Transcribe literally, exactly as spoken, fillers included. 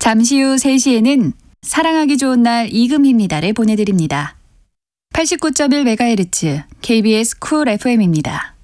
잠시 후 세 시에는 사랑하기 좋은 날 이금희입니다를 보내드립니다. 팔십구 점 일 메가헤르츠 케이비에스 쿨 에프엠입니다.